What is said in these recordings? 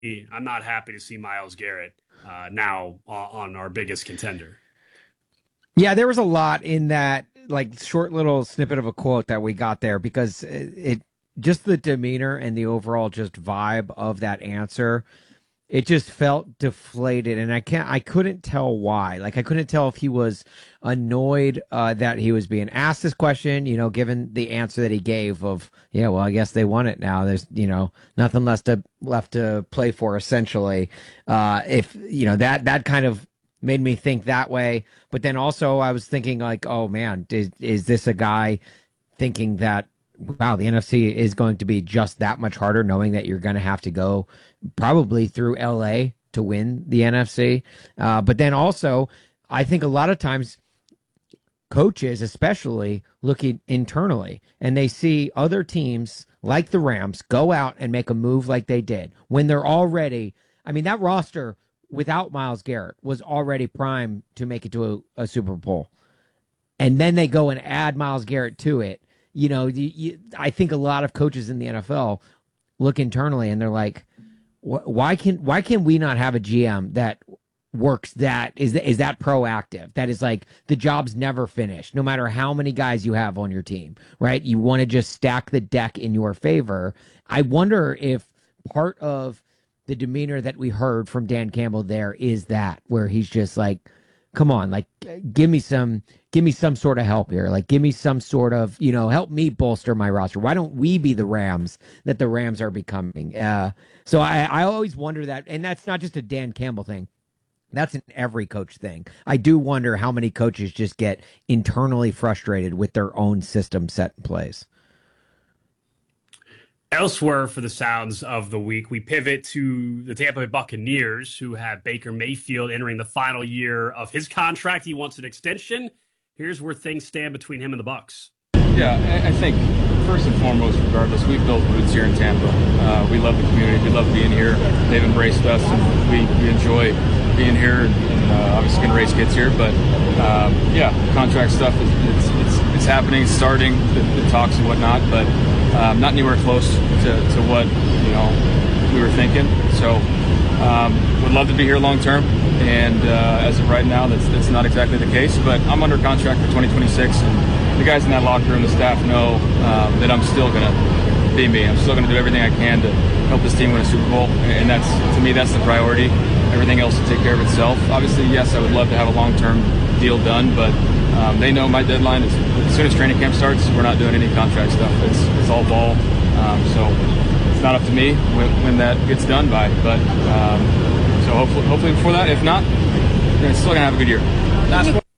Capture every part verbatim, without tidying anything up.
I'm not happy to see Myles Garrett uh, now on our biggest contender. Yeah, there was a lot in that like short little snippet of a quote that we got there because it, it just the demeanor and the overall just vibe of that answer, it just felt deflated, and I can't I couldn't tell why. Like I couldn't tell if he was annoyed uh that he was being asked this question, you know, given the answer that he gave of, yeah, well, I guess they won it now. There's, you know, nothing left to left to play for essentially. Uh if, you know, that that kind of made me think that way. But then also I was thinking like, oh man, is is this a guy thinking that, wow, the N F C is going to be just that much harder, knowing that you're going to have to go probably through L A to win the N F C. Uh, but then also, I think a lot of times coaches, especially looking internally, and they see other teams like the Rams go out and make a move like they did when they're already, I mean, that roster without Myles Garrett was already primed to make it to a, a Super Bowl. And then they go and add Myles Garrett to it. You know, you, you, I think a lot of coaches in the N F L look internally and they're like, why can why can we not have a G M that works that is is that proactive, that is like the job's never finished no matter how many guys you have on your team, right? You want to just stack the deck in your favor. I wonder if part of the demeanor that we heard from Dan Campbell there is that, where he's just like, come on, like give me some give me some sort of help here. Like give me some sort of, you know, help me bolster my roster. Why don't we be the Rams that the Rams are becoming? Uh so I, I always wonder that, and that's not just a Dan Campbell thing. That's an every coach thing. I do wonder how many coaches just get internally frustrated with their own system set in place. Elsewhere for the sounds of the week, we pivot to the Tampa Bay Buccaneers, who have Baker Mayfield entering the final year of his contract. He wants an extension. Here's where things stand between him and the Bucs. Yeah, I think first and foremost, regardless, we've built roots here in Tampa. Uh, we love the community. We love being here. They've embraced us, and we, we enjoy being here. And, and uh, obviously, going to race kids here, but um, yeah, contract stuff is it's, it's, it's happening, starting the, the talks and whatnot, but um, not anywhere close to, to what you know we were thinking. So, um, would love to be here long term. And uh, as of right now, that's that's not exactly the case. But I'm under contract for twenty twenty-six, and the guys in that locker room, the staff know um, that I'm still going to be me. I'm still going to do everything I can to help this team win a Super Bowl, and that's, to me, that's the priority. Everything else will take care of itself. Obviously, yes, I would love to have a long-term deal done, but um, they know my deadline is as soon as training camp starts. We're not doing any contract stuff. It's it's all ball. Um, so it's not up to me when, when that gets done by. But um, so hopefully, hopefully before that. If not, we're still gonna have a good year. That's what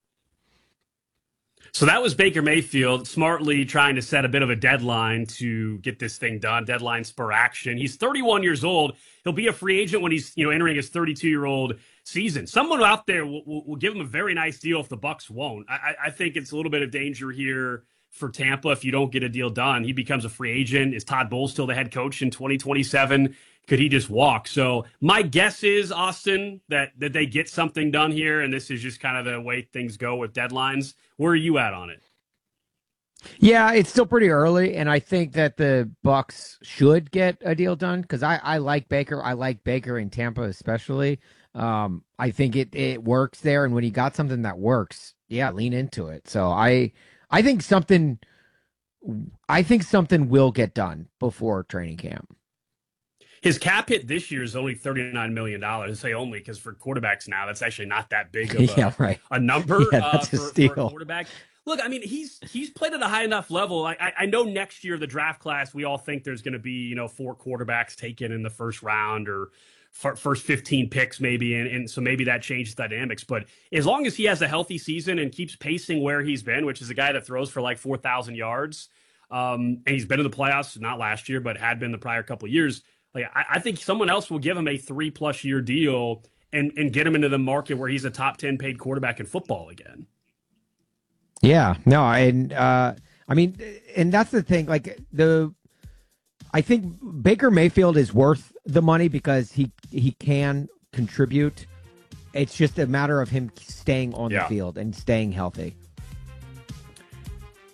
So that was Baker Mayfield smartly trying to set a bit of a deadline to get this thing done. Deadline spur action. He's thirty-one years old. He'll be a free agent when he's, you know, entering his thirty-two-year-old season. Someone out there will, will, will give him a very nice deal if the Bucs won't. I, I think it's a little bit of danger here for Tampa if you don't get a deal done. He becomes a free agent. Is Todd Bowles still the head coach in twenty twenty-seven? Could he just walk? So my guess is, Austin, that, that they get something done here, and this is just kind of the way things go with deadlines. Where are you at on it? Yeah, it's still pretty early, and I think that the Bucks should get a deal done because I, I like Baker. I like Baker in Tampa especially. Um, I think it it works there, and when you got something that works, yeah, lean into it. So I I think something I think something will get done before training camp. His cap hit this year is only thirty-nine million dollars. I say only because for quarterbacks now, that's actually not that big of a, Yeah, right. a number Yeah, uh, that's a for, for a steal. quarterback. Look, I mean, he's he's played at a high enough level. I, I, I know next year, the draft class, we all think there's going to be, you know, four quarterbacks taken in the first round or f- first fifteen picks maybe. And, and so maybe that changes dynamics. But as long as he has a healthy season and keeps pacing where he's been, which is a guy that throws for like four thousand yards, um, and he's been in the playoffs, not last year, but had been the prior couple of years. Like I, I think someone else will give him a three plus year deal and, and get him into the market where he's a top ten paid quarterback in football again. Yeah, no, and uh, I mean, and that's the thing. Like the, I think Baker Mayfield is worth the money because he he can contribute. It's just a matter of him staying on Yeah. the field and staying healthy.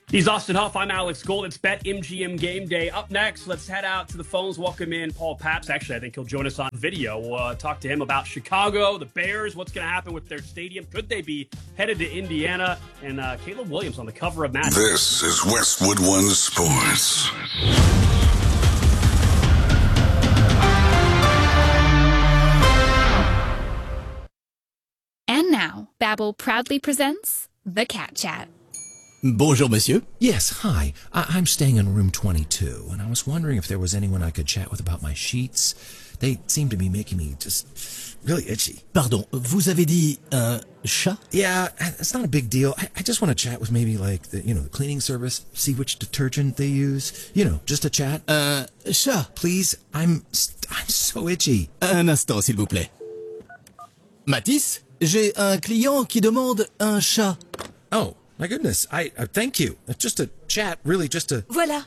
He's Austin Huff. I'm Alex Gold. It's BetMGM Game Day. Up next, let's head out to the phones. Welcome in Paul Pabst. Actually, I think he'll join us on video. We'll uh, talk to him about Chicago, the Bears, what's going to happen with their stadium. Could they be headed to Indiana? And uh, Caleb Williams on the cover of Madden. This is Westwood One Sports. And now, Babbel proudly presents The Cat Chat. Bonjour, monsieur. Yes, hi. I- I'm staying in room twenty-two, and I was wondering if there was anyone I could chat with about my sheets. They seem to be making me just really itchy. Pardon, vous avez dit un chat? Yeah, it's not a big deal. I, I just want to chat with maybe like the, you know, the cleaning service, see which detergent they use. You know, just a chat. Un chat? Please, I'm I'm so itchy. Un instant, s'il vous plaît. Mathis, j'ai un client qui demande un chat. Oh. My goodness, I uh, thank you. Just a chat, really, just a... Voilà.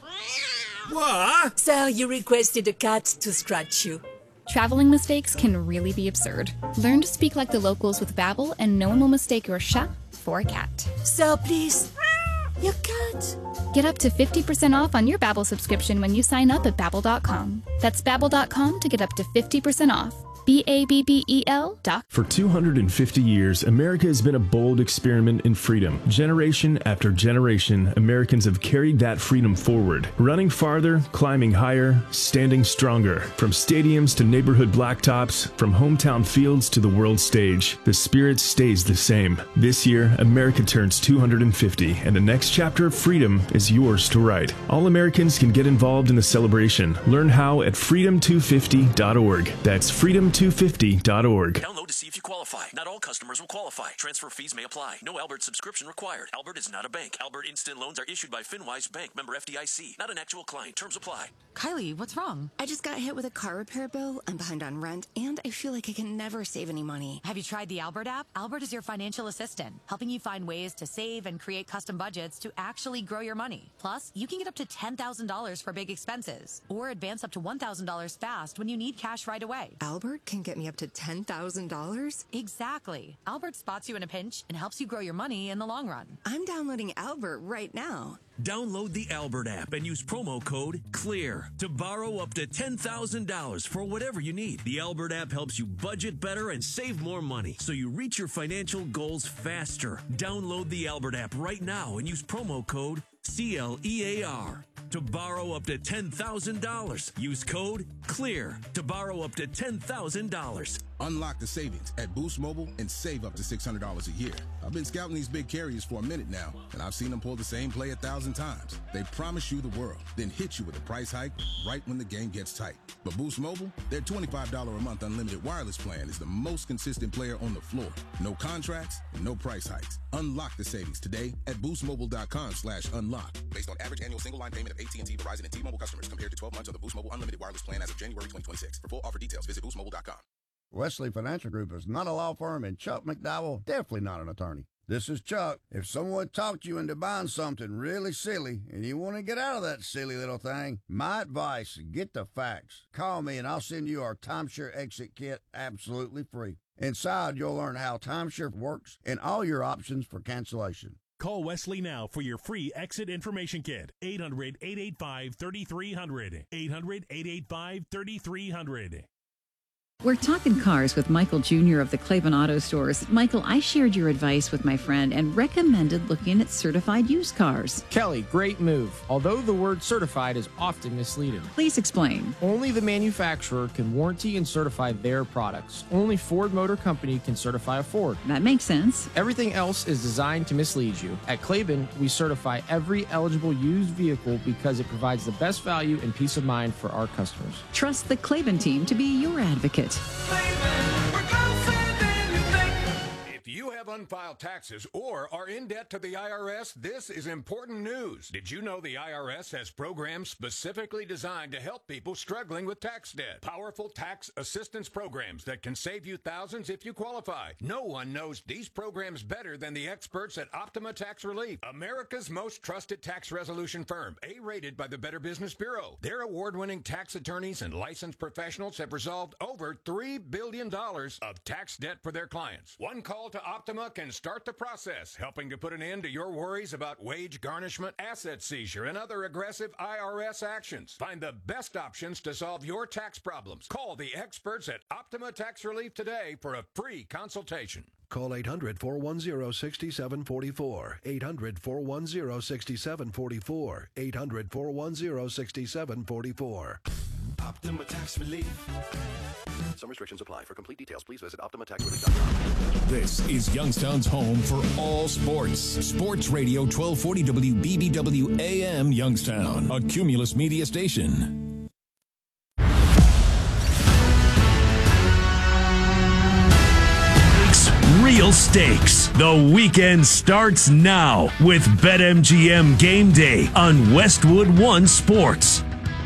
What? Sir, you requested a cat to scratch you. Traveling mistakes can really be absurd. Learn to speak like the locals with Babbel, and no one will mistake your chat for a cat. Sir, please. Your cat. Get up to fifty percent off on your Babbel subscription when you sign up at Babbel dot com. That's Babbel dot com to get up to fifty percent off. B A B B E L dot. For two hundred fifty years, America has been a bold experiment in freedom. Generation after generation, Americans have carried that freedom forward, running farther, climbing higher, standing stronger. From stadiums to neighborhood blacktops, from hometown fields to the world stage, the spirit stays the same. This year, America turns two hundred fifty, and the next chapter of freedom is yours to write. All Americans can get involved in the celebration. Learn how at freedom two fifty dot org. That's freedom two fifty dot org. Download to see if you qualify. Not all customers will qualify. Transfer fees may apply. No Albert subscription required. Albert is not a bank. Albert Instant Loans are issued by FinWise Bank, member F D I C. Not an actual client. Terms apply. Kylie, what's wrong? I just got hit with a car repair bill. I'm behind on rent, and I feel like I can never save any money. Have you tried the Albert app? Albert is your financial assistant, helping you find ways to save and create custom budgets to actually grow your money. Plus, you can get up to ten thousand dollars for big expenses, or advance up to one thousand dollars fast when you need cash right away. Albert can get me up to ten thousand dollars? Exactly. Albert spots you in a pinch and helps you grow your money in the long run. I'm downloading Albert right now. Download the Albert app and use promo code CLEAR to borrow up to ten thousand dollars for whatever you need. The Albert app helps you budget better and save more money so you reach your financial goals faster. Download the Albert app right now and use promo code C L E A R to borrow up to ten thousand dollars. Use code CLEAR to borrow up to ten thousand dollars. Unlock the savings at Boost Mobile and save up to six hundred dollars a year. I've been scouting these big carriers for a minute now, and I've seen them pull the same play a thousand times. They promise you the world, then hit you with a price hike right when the game gets tight. But Boost Mobile, their twenty-five dollars a month unlimited wireless plan is the most consistent player on the floor. No contracts and no price hikes. Unlock the savings today at boostmobile.com slash unlock. Based on average annual single line payment of A T and T, Verizon, and T-Mobile customers compared to twelve months of the Boost Mobile unlimited wireless plan as of January twenty twenty-six. For full offer details, visit boost mobile dot com. Wesley Financial Group is not a law firm, and Chuck McDowell definitely not an attorney. This is Chuck. If someone talked you into buying something really silly and you want to get out of that silly little thing, my advice, get the facts. Call me and I'll send you our timeshare exit kit absolutely free. Inside, you'll learn how timeshare works and all your options for cancellation. Call Wesley now for your free exit information kit. eight hundred, eight eight five, three three zero zero. eight hundred, eight eight five, three three zero zero. We're talking cars with Michael Junior of the Claiborne Auto Stores. Michael, I shared your advice with my friend and recommended looking at certified used cars. Kelly, great move. Although the word certified is often misleading. Please explain. Only the manufacturer can warranty and certify their products. Only Ford Motor Company can certify a Ford. That makes sense. Everything else is designed to mislead you. At Claiborne, we certify every eligible used vehicle because it provides the best value and peace of mind for our customers. Trust the Claiborne team to be your advocate. If you have unfiled taxes or are in debt to the I R S, this is important news. Did you know the I R S has programs specifically designed to help people struggling with tax debt? Powerful tax assistance programs that can save you thousands if you qualify. No one knows these programs better than the experts at Optima Tax Relief, America's most trusted tax resolution firm, A-rated by the Better Business Bureau. Their award-winning tax attorneys and licensed professionals have resolved over three billion dollars of tax debt for their clients. One call to Optima Optima can start the process, helping to put an end to your worries about wage garnishment, asset seizure, and other aggressive I R S actions. Find the best options to solve your tax problems. Call the experts at Optima Tax Relief today for a free consultation. Call eight hundred, four one zero, six seven four four. eight hundred, four one zero, six seven four four. eight hundred, four one zero, six seven four four. Optima Tax Relief. Some restrictions apply. For complete details, please visit optima tax relief dot com. This is Youngstown's home for all sports. Sports Radio twelve forty W B B W A M Youngstown, a Cumulus media station. Real stakes. The weekend starts now with BetMGM Game Day on Westwood One Sports.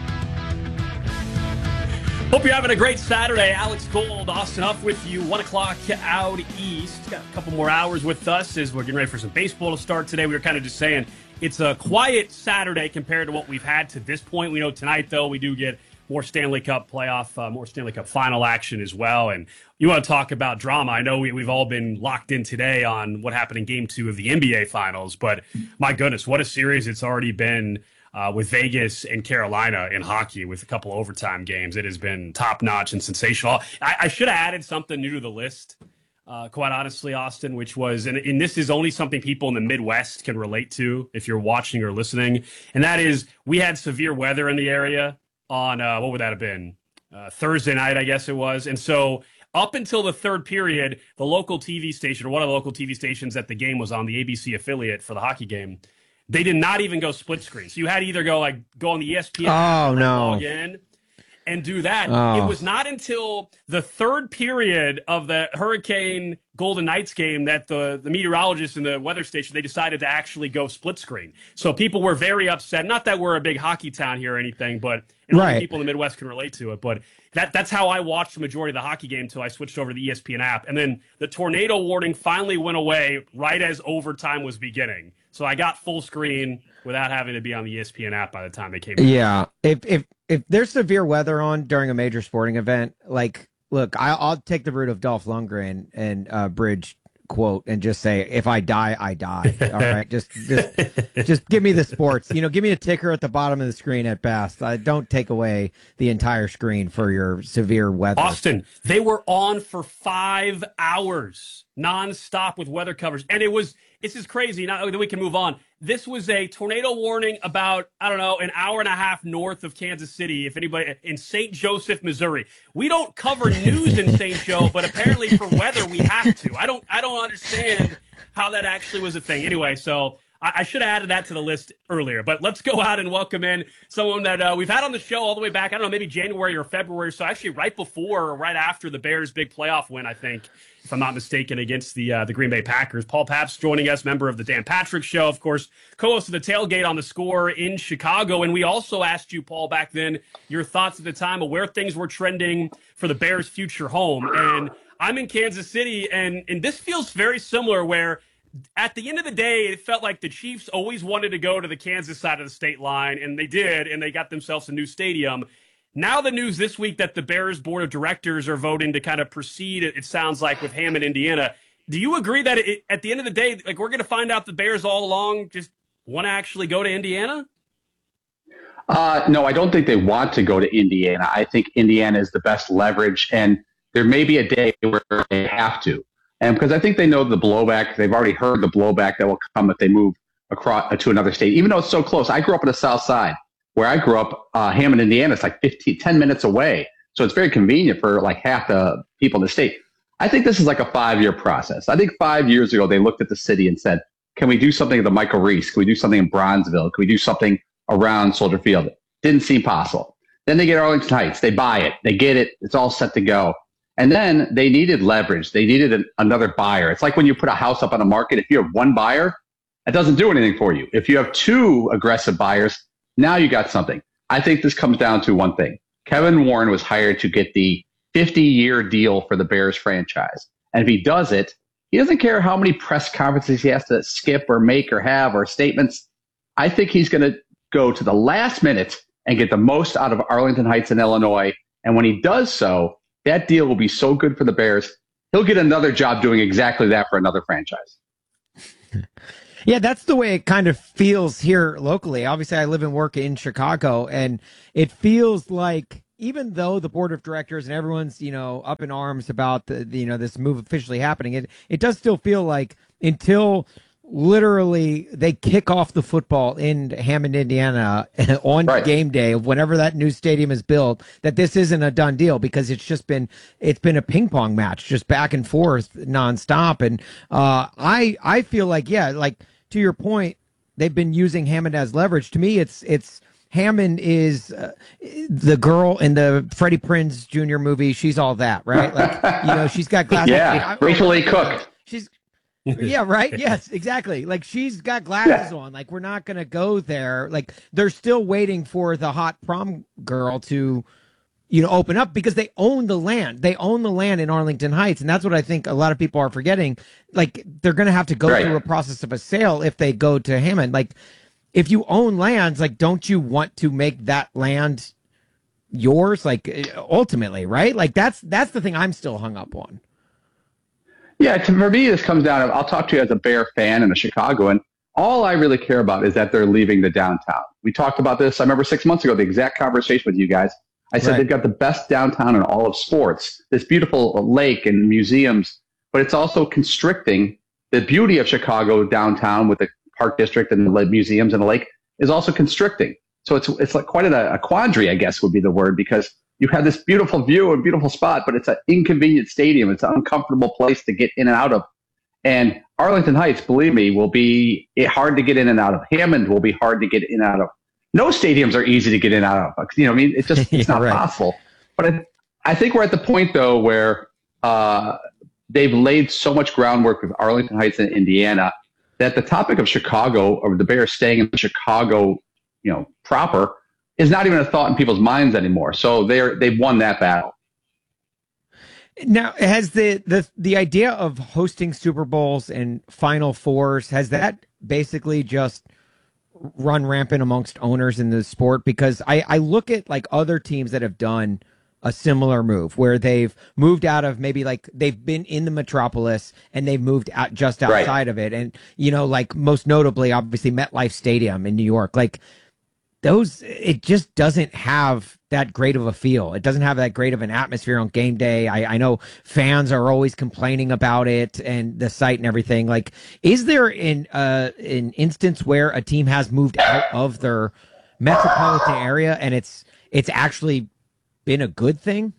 Hope you're having a great Saturday. Alex Gold, Austin Huff with you. One o'clock out east. Got a couple more hours with us as we're getting ready for some baseball to start today. We were kind of just saying it's a quiet Saturday compared to what we've had to this point. We know tonight, though, we do get more Stanley Cup playoff, uh, more Stanley Cup final action as well. And you want to talk about drama. I know we, we've all been locked in today on what happened in game two of the N B A finals, but my goodness, what a series it's already been uh, with Vegas and Carolina in hockey with a couple overtime games. It has been top notch and sensational. I, I should have added something new to the list, uh, quite honestly, Austin, which was, and, and this is only something people in the Midwest can relate to if you're watching or listening. And that is we had severe weather in the area on, uh, what would that have been? Uh, Thursday night, I guess it was. And so up until the third period, the local T V station, or one of the local T V stations that the game was on, the A B C affiliate for the hockey game, they did not even go split screen. So you had to either go like go on the E S P N oh, and no. log in and do that. Oh. It was not until the third period of the Hurricane Golden Knights game that the, the meteorologists in the weather station, they decided to actually go split screen. So people were very upset. Not that we're a big hockey town here or anything, but and right. people in the Midwest can relate to it. But that that's how I watched the majority of the hockey game until I switched over to the E S P N app. And then the tornado warning finally went away right as overtime was beginning. So I got full screen without having to be on the E S P N app by the time it came out. Yeah. If if if there's severe weather on during a major sporting event, like, look, I, I'll take the route of Dolph Lundgren and uh, Bridge quote and just say, if I die, I die. All right. just, just, just give me the sports, you know, give me a ticker at the bottom of the screen at best. I don't take away the entire screen for your severe weather. Austin, they were on for five hours nonstop with weather covers. And it was, this is crazy. Now that we can move on. This was a tornado warning about, I don't know, an hour and a half north of Kansas City, if anybody, in Saint Joseph, Missouri. We don't cover news in Saint Joe, but apparently for weather we have to. I don't I don't understand how that actually was a thing. Anyway, so I, I should have added that to the list earlier. But let's go out and welcome in someone that uh, we've had on the show all the way back, I don't know, maybe January or February. So actually right before or right after the Bears' big playoff win, I think, if I'm not mistaken, against the uh, the Green Bay Packers. Paul Pabst joining us, member of the Dan Patrick Show, of course, co-host of the Tailgate on the Score in Chicago. And we also asked you, Paul, back then, your thoughts at the time of where things were trending for the Bears' future home. And I'm in Kansas City, and, and this feels very similar where at the end of the day, it felt like the Chiefs always wanted to go to the Kansas side of the state line, and they did, and they got themselves a new stadium. Now the news this week that the Bears board of directors are voting to kind of proceed, it sounds like, with Hammond, Indiana. Do you agree that it, at the end of the day, like, we're going to find out the Bears all along just want to actually go to Indiana? Uh, no, I don't think they want to go to Indiana. I think Indiana is the best leverage, and there may be a day where they have to. And because I think they know the blowback, they've already heard the blowback that will come if they move across to another state, even though it's so close. I grew up on the South Side. Where I grew up, uh, Hammond, Indiana, it's like fifteen, ten minutes away. So it's very convenient for like half the people in the state. I think this is like a five-year process. I think five years ago, they looked at the city and said, can we do something at the Michael Reese? Can we do something in Bronzeville? Can we do something around Soldier Field? Didn't seem possible. Then they get Arlington Heights. They buy it. They get it. It's all set to go. And then they needed leverage. They needed an, another buyer. It's like when you put a house up on the market. If you have one buyer, it doesn't do anything for you. If you have two aggressive buyers, now you got something. I think this comes down to one thing. Kevin Warren was hired to get the fifty-year deal for the Bears franchise. And if he does it, he doesn't care how many press conferences he has to skip or make or have or statements. I think he's going to go to the last minute and get the most out of Arlington Heights in Illinois. And when he does so, that deal will be so good for the Bears. he'll get another job doing exactly that for another franchise. Yeah, that's the way it kind of feels here locally. Obviously, I live and work in Chicago, and it feels like even though the board of directors and everyone's, you know, up in arms about the, the you know, this move officially happening, it it does still feel like until literally they kick off the football in Hammond, Indiana on right. game day of whenever that new stadium is built, that this isn't a done deal, because it's just been, it's been a ping pong match, just back and forth nonstop. And, uh, I, I feel like, yeah, like to your point, they've been using Hammond as leverage. To me, it's, it's, Hammond is uh, the girl in the Freddie Prinze Junior movie. She's all that, right? Like, you know, she's got glasses. Yeah, Rachel Lee Cook. She's, yeah, right. Yes, exactly. Like, she's got glasses yeah. on. Like, we're not going to go there. Like, they're still waiting for the hot prom girl to, you know, open up, because they own the land. They own the land in Arlington Heights. And that's what I think a lot of people are forgetting. Like, they're going to have to go right. through a process of a sale if they go to Hammond. Like, if you own lands, like, don't you want to make that land yours? Like, ultimately, right? Like, that's, that's the thing I'm still hung up on. Yeah, to, for me, this comes down to, I'll talk to you as a Bear fan and a Chicagoan. All I really care about is that they're leaving the downtown. We talked about this, I remember six months ago, the exact conversation with you guys. I said right. they've got the best downtown in all of sports, this beautiful lake and museums, but it's also constricting. The beauty of Chicago downtown with the Park District and the museums and the lake is also constricting. So it's it's like quite a, a quandary, I guess would be the word, because you have this beautiful view and beautiful spot, but it's an inconvenient stadium. It's an uncomfortable place to get in and out of. And Arlington Heights, believe me, will be hard to get in and out of. Hammond will be hard to get in and out of. No stadiums are easy to get in and out of. You know, I mean, it's just it's yeah, not right. possible. But I, I think we're at the point, though, where uh, they've laid so much groundwork with Arlington Heights and Indiana that the topic of Chicago, or the Bears staying in Chicago, you know, proper, is not even a thought in people's minds anymore. So they're they've won that battle. Now, has the the the idea of hosting Super Bowls and Final Fours, has that basically just run rampant amongst owners in the sport? Because I, I look at like other teams that have done a similar move where they've moved out of, maybe like they've been in the metropolis and they've moved out just outside right. of it. And, you know, like most notably, obviously MetLife Stadium in New York, like those, it just doesn't have that great of a feel. It doesn't have that great of an atmosphere on game day. I, I know fans are always complaining about it and the site and everything. Like, is there an, uh, an instance where a team has moved out of their metropolitan area and it's, it's actually been a good thing?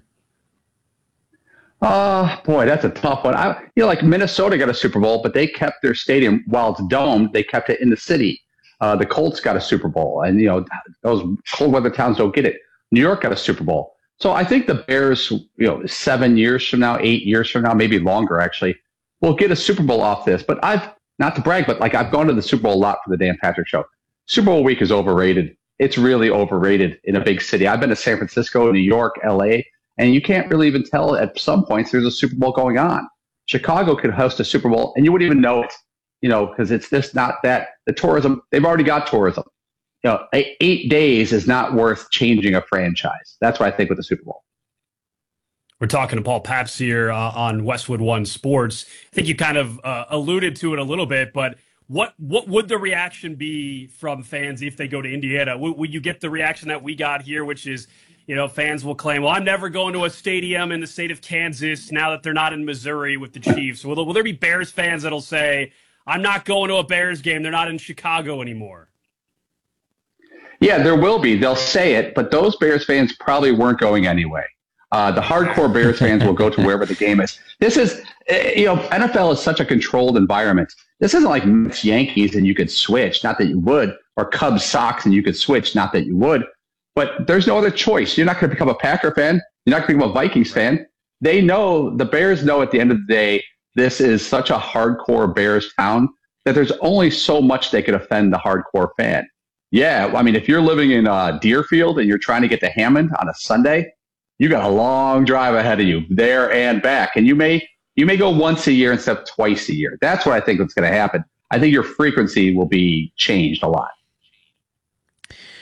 Oh, boy, that's a tough one. I, you know, like Minnesota got a Super Bowl, but they kept their stadium, while it's domed, they kept it in the city. Uh, the Colts got a Super Bowl, and, you know, those cold weather towns don't get it. New York got a Super Bowl. So I think the Bears, you know, seven years from now, eight years from now, maybe longer, actually, will get a Super Bowl off this. But I've, not to brag, but like I've gone to the Super Bowl a lot for the Dan Patrick Show. Super Bowl week is overrated. It's really overrated in a big city. I've been to San Francisco, New York, L A, and you can't really even tell at some points there's a Super Bowl going on. Chicago could host a Super Bowl, and you wouldn't even know it, you know, because it's just not that. The tourism, they've already got tourism. You know, eight days is not worth changing a franchise. That's what I think with the Super Bowl. We're talking to Paul Pabst here uh, on Westwood One Sports. I think you kind of uh, alluded to it a little bit, but what what would the reaction be from fans if they go to Indiana? Would, would you get the reaction that we got here, which is, you know, fans will claim, well, I'm never going to a stadium in the state of Kansas now that they're not in Missouri with the Chiefs. Will, will there be Bears fans that'll say, I'm not going to a Bears game, they're not in Chicago anymore? Yeah, there will be. They'll say it, but those Bears fans probably weren't going anyway. Uh, the hardcore Bears fans will go to wherever the game is. This is, you know, N F L is such a controlled environment. This isn't like Mets Yankees and you could switch, not that you would, or Cubs Sox and you could switch, not that you would. But there's no other choice. You're not going to become a Packer fan. You're not going to become a Vikings fan. They know, the Bears know at the end of the day, this is such a hardcore Bears town that there's only so much they could offend the hardcore fan. Yeah, I mean, if you're living in uh, Deerfield and you're trying to get to Hammond on a Sunday, you got a long drive ahead of you there and back. And you may you may go once a year instead of twice a year. That's what I think is going to happen. I think your frequency will be changed a lot.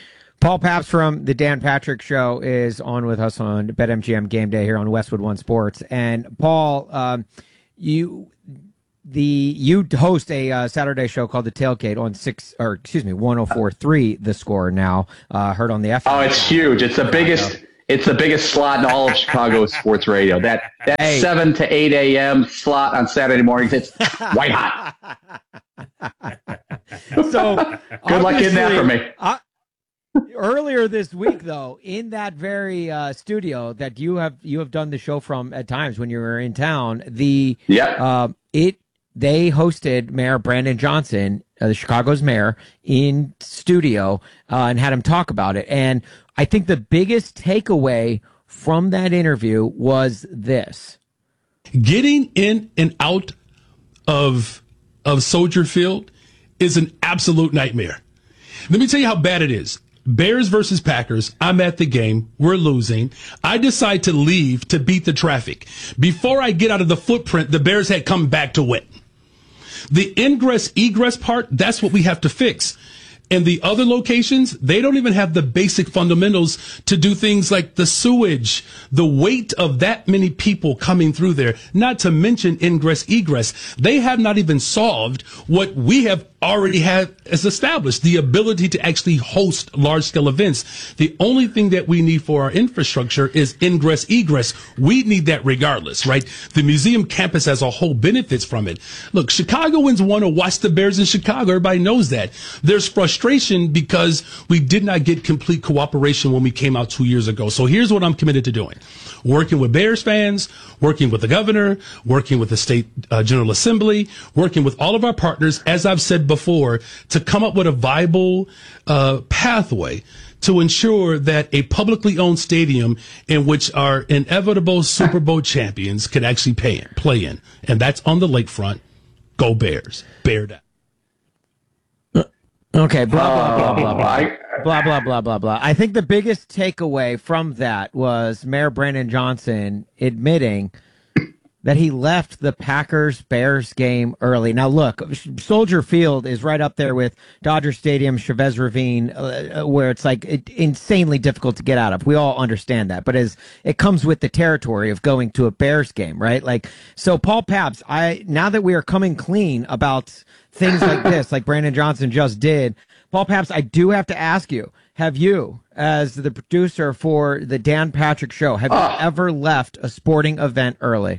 Paul Pabst from the Dan Patrick Show is on with us on BetMGM Game Day here on Westwood One Sports. And Paul, um, you the you host a uh, Saturday show called The Tailgate on six or excuse me one oh four point three The Score now uh, heard on the F M. Oh, it's huge! It's the biggest. It's the biggest slot in all of Chicago sports radio. That that hey. seven to eight a.m. slot on Saturday mornings. It's white hot. So good luck getting that for me. I, Earlier this week, though, in that very uh, studio that you have you have done the show from at times when you were in town, the yeah, uh, it they hosted Mayor Brandon Johnson, uh, the Chicago's mayor, in studio uh, and had him talk about it. And I think the biggest takeaway from that interview was this: getting in and out of of Soldier Field is an absolute nightmare. Let me tell you how bad it is. Bears versus Packers. I'm at the game. We're losing. I decide to leave to beat the traffic. Before I get out of the footprint, the Bears had come back to win. The ingress egress part, that's what we have to fix. And the other locations, they don't even have the basic fundamentals to do things like the sewage, the weight of that many people coming through there, not to mention ingress egress. They have not even solved what we have already had as established, the ability to actually host large scale events. The only thing that we need for our infrastructure is ingress egress. We need that regardless, right? The museum campus as a whole benefits from it. Look, Chicagoans want to watch the Bears in Chicago. Everybody knows that. There's frustration because we did not get complete cooperation when we came out two years ago. So here's what I'm committed to doing. Working with Bears fans, working with the governor, working with the state uh, General Assembly, working with all of our partners, as I've said before, to come up with a viable uh, pathway to ensure that a publicly owned stadium in which our inevitable Super Bowl champions can actually pay in, play in. And that's on the lakefront. Go Bears. Bear down. Okay, blah, blah, blah, blah, blah. Blah, blah, blah, blah, blah. I think the biggest takeaway from that was Mayor Brandon Johnson admitting that he left the Packers-Bears game early. Now, look, Soldier Field is right up there with Dodger Stadium, Chavez Ravine, uh, where it's like it, insanely difficult to get out of. We all understand that. But as it comes with the territory of going to a Bears game, right? Like, so Paul Pabst, I now that we are coming clean about things like this, like Brandon Johnson just did, Paul Pabst, I do have to ask you, have you, as the producer for the Dan Patrick Show, have oh. you ever left a sporting event early?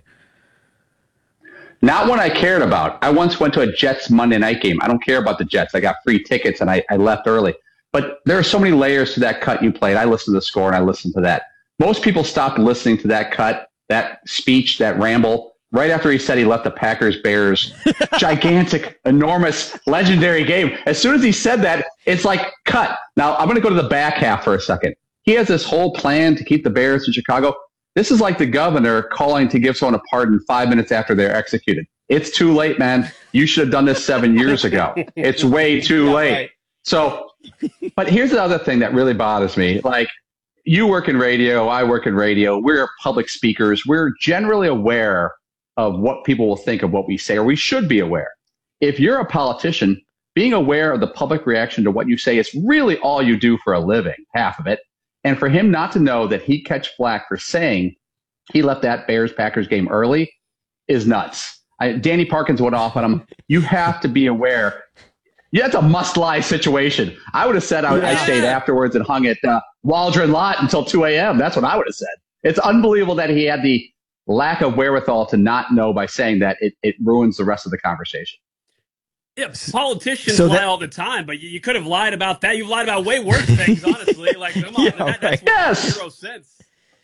Not one I cared about. I once went to a Jets Monday night game. I don't care about the Jets. I got free tickets and I, I left early. But there are so many layers to that cut you played. I listened to the score and I listened to that. Most people stopped listening to that cut, that speech, that ramble, right after he said he left the Packers-Bears gigantic, enormous, legendary game. As soon as he said that, it's like, cut. Now, I'm going to go to the back half for a second. He has this whole plan to keep the Bears in Chicago. This is like the governor calling to give someone a pardon five minutes after they're executed. It's too late, man. You should have done this seven years ago. It's way too yeah, late. Right. So, but here's the other thing that really bothers me. Like, you work in radio, I work in radio. We're public speakers. We're generally aware of what people will think of what we say, or we should be aware. If you're a politician, being aware of the public reaction to what you say is really all you do for a living, half of it. And for him not to know that he'd catch flack for saying he left that Bears-Packers game early is nuts. I, Danny Parkins went off on him. You have to be aware. Yeah, it's a must-lie situation. I would have said I, yeah. I stayed afterwards and hung at uh, Waldron Lot until two a.m. That's what I would have said. It's unbelievable that he had the lack of wherewithal to not know by saying that. It, it ruins the rest of the conversation. Yeah, politicians so lie that, all the time, but you, you could have lied about that. You've lied about way worse things, honestly. Like, come on, yeah, that, that's right. yes. zero sense.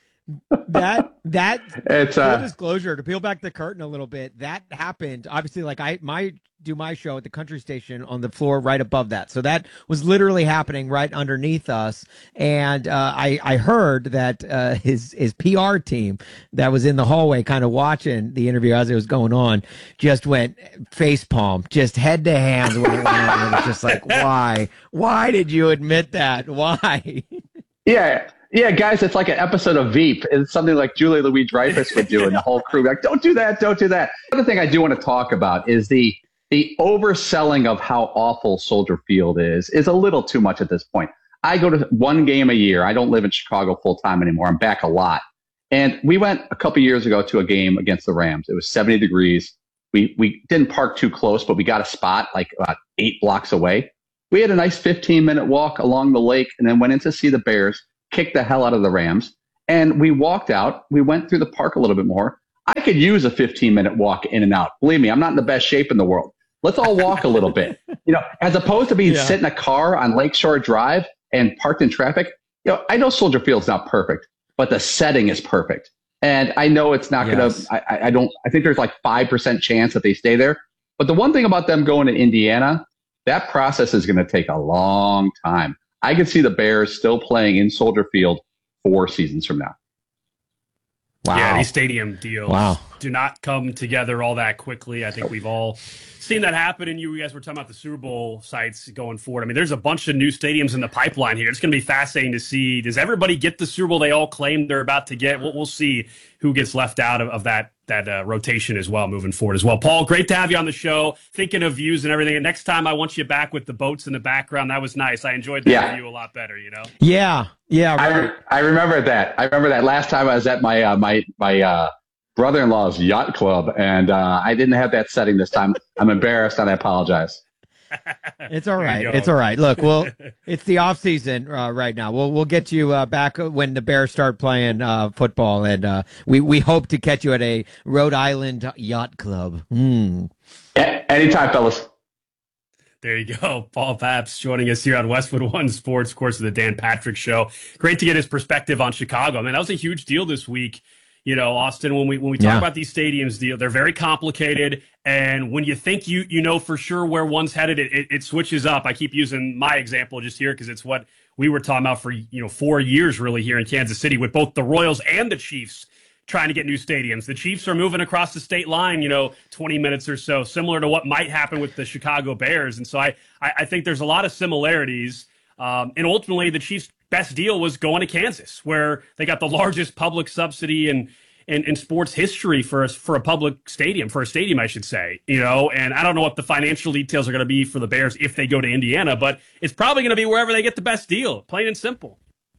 That that it's full uh, disclosure, to peel back the curtain a little bit, that happened obviously. Like I my do my show at the country station on the floor right above that, so that was literally happening right underneath us. And uh, I I heard that uh, his his P R team that was in the hallway kind of watching the interview as it was going on just went face palm, just head to hands when it went on. And it was just like, why why did you admit that? Why? Yeah. Yeah, guys, it's like an episode of Veep. It's something like Julie Louis-Dreyfus would do, and the whole crew like, don't do that, don't do that. The other thing I do want to talk about is the the overselling of how awful Soldier Field is, is a little too much at this point. I go to one game a year. I don't live in Chicago full time anymore. I'm back a lot. And we went a couple years ago to a game against the Rams. It was seventy degrees. We we didn't park too close, but we got a spot like about eight blocks away. We had a nice fifteen minute walk along the lake and then went in to see the Bears, kicked the hell out of the Rams. And we walked out. We went through the park a little bit more. I could use a fifteen minute walk in and out. Believe me, I'm not in the best shape in the world. Let's all walk a little bit, you know, as opposed to being Yeah. sit in a car on Lakeshore Drive and parked in traffic. You know, I know Soldier Field's not perfect, but the setting is perfect. And I know it's not Yes. going to, I, I don't, I think there's like five percent chance that they stay there. But the one thing about them going to Indiana, that process is going to take a long time. I could see the Bears still playing in Soldier Field four seasons from now. Wow. Yeah, these stadium deals Wow. do not come together all that quickly. I think we've all seen that happen. And you guys were talking about the Super Bowl sites going forward. I mean, there's a bunch of new stadiums in the pipeline here. It's going to be fascinating to see. Does everybody get the Super Bowl they all claim they're about to get? We'll, we'll see who gets left out of, of that that uh, rotation as well, moving forward as well. Paul, great to have you on the show. Thinking of views and everything. And next time I want you back with the boats in the background. That was nice. I enjoyed that Yeah. view a lot better, you know? Yeah. Yeah. I, Right. re- I remember that. I remember that last time I was at my uh, my my uh, brother-in-law's yacht club, and uh, I didn't have that setting this time. I'm embarrassed, and I apologize. It's all There right. you go. It's all right. Look, well, it's the off season uh, right now. We'll we'll get you uh, back when the Bears start playing uh, football, and uh, we we hope to catch you at a Rhode Island yacht club. Hmm. A- anytime, fellas. There you go. Paul Pabst joining us here on Westwood One Sports, of course, of the Dan Patrick Show. Great to get his perspective on Chicago. I mean, that was a huge deal this week. You know, Austin, when we when we talk Yeah. about these stadiums deal, they're very complicated. And when you think you you know for sure where one's headed, it, it, it switches up. I keep using my example just here because it's what we were talking about for, you know, four years really here in Kansas City with both the Royals and the Chiefs trying to get new stadiums. The Chiefs are moving across the state line, you know, twenty minutes or so, similar to what might happen with the Chicago Bears. And so I, I, I think there's a lot of similarities. Um, and ultimately, the Chiefs' best deal was going to Kansas, where they got the largest public subsidy in, in, in sports history for a, for a public stadium, for a stadium, I should say. You know, and I don't know what the financial details are going to be for the Bears if they go to Indiana, but it's probably going to be wherever they get the best deal, plain and simple.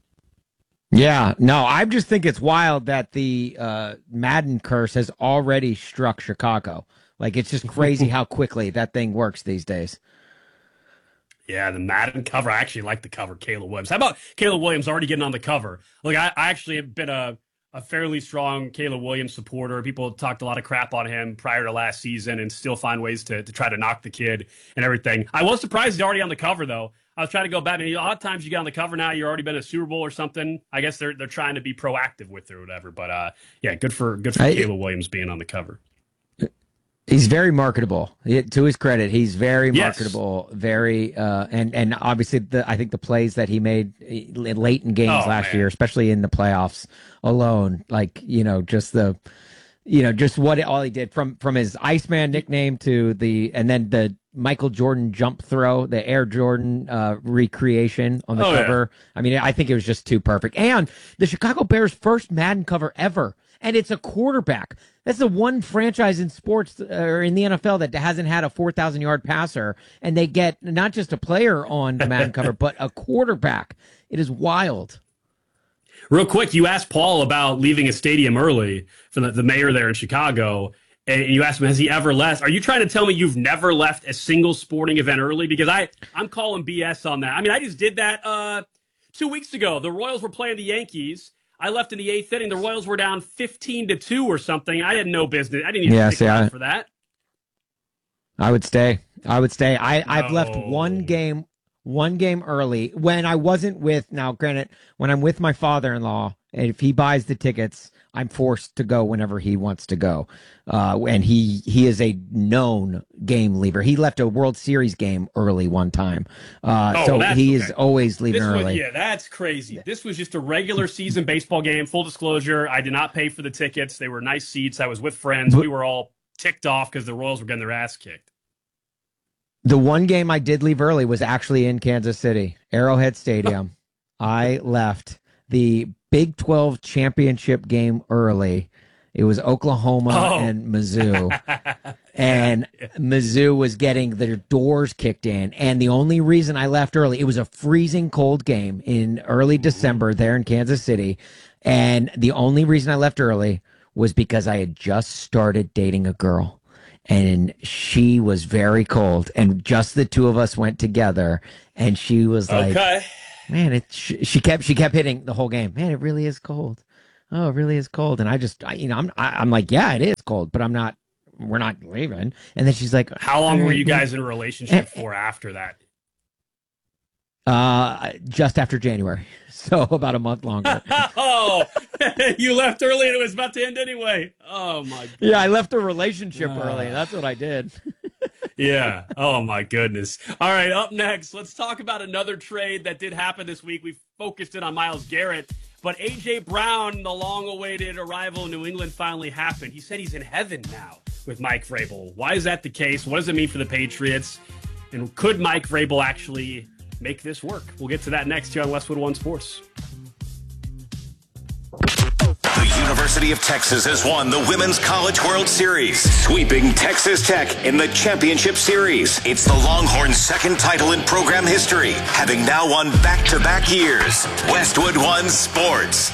Yeah, no, I just think it's wild that the uh, Madden curse has already struck Chicago. Like, it's just crazy how quickly that thing works these days. Yeah, the Madden cover. I actually like the cover, Caleb Williams. How about Caleb Williams already getting on the cover? Like, I, I actually have been a, a fairly strong Caleb Williams supporter. People talked a lot of crap on him prior to last season and still find ways to, to try to knock the kid and everything. I was surprised he's already on the cover, though. I was trying to go back. I mean, a lot of times you get on the cover now, you've already been a Super Bowl or something. I guess they're they're trying to be proactive with it or whatever. But, uh, yeah, good for good for I- Caleb Williams being on the cover. He's very marketable. He- to his credit, he's very Yes. marketable. Very, uh, and and obviously, the I think the plays that he made eh, late in games Oh, last man. year, especially in the playoffs alone, like you know, just the, you know, just what all he did from from his Iceman nickname to the, and then the Michael Jordan jump throw, the Air Jordan uh, recreation on the Oh, yeah. cover. I mean, I think it was just too perfect. And the Chicago Bears' first Madden cover ever. And it's a quarterback. That's the one franchise in sports uh, or in the N F L that hasn't had a four thousand yard passer. And they get not just a player on the Madden cover, but a quarterback. It is wild. Real quick, you asked Paul about leaving a stadium early for the, the mayor there in Chicago, and you asked him, has he ever left? Are you trying to tell me you've never left a single sporting event early? Because I, I'm calling B S on that. I mean, I just did that uh, two weeks ago. The Royals were playing the Yankees. I left in the eighth inning. The Royals were down fifteen to two or something. I had no business. I didn't even Yeah, stick see, around I- for that. I would stay. I would stay. I, I've left No. one game, one game early when I wasn't with, now granted, when I'm with my father-in-law, and if he buys the tickets, I'm forced to go whenever he wants to go. Uh, and he, he is a known game leaver. He left a World Series game early one time. Uh, Oh, so that's he okay. is always leaving This was, early. yeah, that's crazy. This was just a regular season baseball game. Full disclosure, I did not pay for the tickets. They were nice seats. I was with friends. We were all ticked off because the Royals were getting their ass kicked. The one game I did leave early was actually in Kansas City, Arrowhead Stadium. I left the Big twelve championship game early. It was Oklahoma Oh. and Mizzou. and Mizzou was getting their doors kicked in. And the only reason I left early, it was a freezing cold game in early December there in Kansas City. And the only reason I left early was because I had just started dating a girl. And she was very cold. And just the two of us went together. And she was like, okay. man, it, she, she kept she kept hitting the whole game. Man, it really is cold. Oh, it really is cold. And I just, I, you know, I'm I, I'm like, yeah, it is cold, but I'm not. We're not leaving. And then she's like, how long were right, you guys in a relationship for after that? Uh, just after January. So about a month longer. Oh, you left early and it was about to end anyway. Oh my God. Yeah, I left the relationship uh, early. That's what I did. Yeah. Oh my goodness. All right. Up next, let's talk about another trade that did happen this week. We focused it on Myles Garrett, but A J Brown, the long-awaited arrival in New England, finally happened. He said he's in heaven now with Mike Vrabel. Why is that the case? What does it mean for the Patriots? And could Mike Vrabel actually make this work? We'll get to that next here on Westwood One Sports. The University of Texas has won the Women's College World Series, sweeping Texas Tech in the championship series. It's the Longhorns' second title in program history, having now won back-to-back years. Westwood One Sports.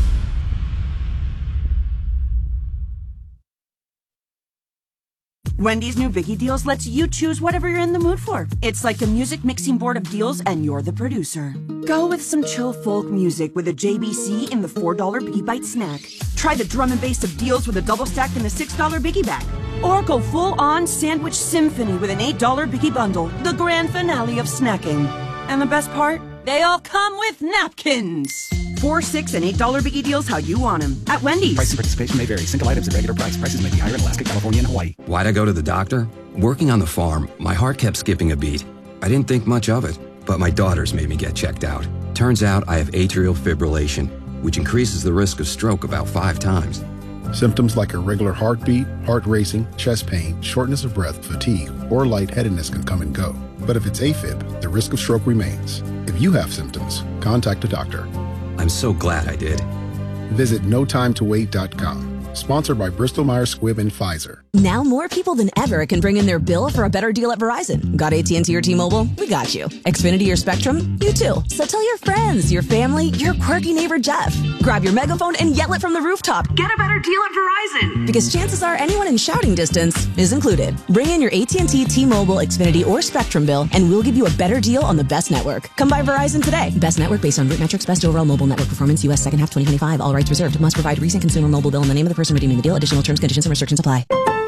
Wendy's new Biggie Deals lets you choose whatever you're in the mood for. It's like a music mixing board of deals, and you're the producer. Go with some chill folk music with a J B C in the four dollar Biggie Bite snack. Try the drum and bass of deals with a double stack in the six dollar Biggie Bag. Or go full-on sandwich symphony with an eight dollar Biggie Bundle, the grand finale of snacking. And the best part? They all come with napkins. Four, six, and eight dollar Biggie Deals how you want them at Wendy's. Price and participation may vary. Single items at regular price. Prices may be higher in Alaska, California, and Hawaii. Why'd I go to the doctor? Working on the farm, my heart kept skipping a beat. I didn't think much of it, but my daughters made me get checked out. Turns out I have atrial fibrillation, which increases the risk of stroke about five times. Symptoms like irregular heartbeat, heart racing, chest pain, shortness of breath, fatigue, or lightheadedness can come and go. But if it's AFib, the risk of stroke remains. If you have symptoms, contact a doctor. I'm so glad I did. Visit no time to wait dot com. Sponsored by Bristol Myers Squibb and Pfizer. Now more people than ever can bring in their bill for a better deal at Verizon. Got A T and T or T-Mobile? We got you. Xfinity or Spectrum? You too. So tell your friends, your family, your quirky neighbor Jeff. Grab your megaphone and yell it from the rooftop. Get a better deal at Verizon. Because chances are anyone in shouting distance is included. Bring in your A T and T, T-Mobile, Xfinity, or Spectrum bill and we'll give you a better deal on the best network. Come by Verizon today. Best network based on root metrics, best overall mobile network performance, U S second half twenty twenty-five. All rights reserved. Must provide recent consumer mobile bill and the name of the person redeeming the deal. Additional terms, conditions, and restrictions apply.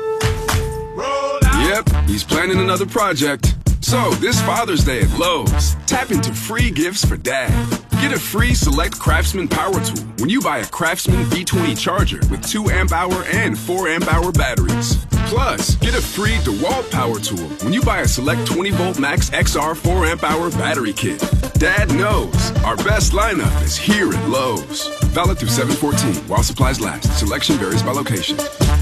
Yep, he's planning another project. So, this Father's Day at Lowe's, tap into free gifts for Dad. Get a free Select Craftsman power tool when you buy a Craftsman V twenty charger with two amp hour and four amp hour batteries. Plus, get a free DeWalt power tool when you buy a Select twenty volt Max X R four amp hour battery kit. Dad knows our best lineup is here at Lowe's. Valid through seven fourteen while supplies last. Selection varies by location.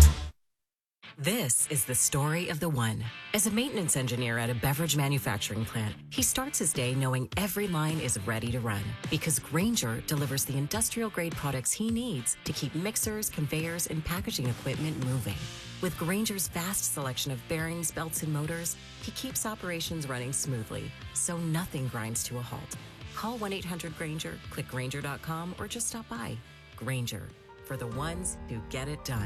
This is the story of the one. As a maintenance engineer at a beverage manufacturing plant, he starts his day knowing every line is ready to run because Grainger delivers the industrial-grade products he needs to keep mixers, conveyors, and packaging equipment moving. With Grainger's vast selection of bearings, belts, and motors, he keeps operations running smoothly, so nothing grinds to a halt. Call one eight hundred Grainger, click Grainger dot com, or just stop by. Grainger, for the ones who get it done.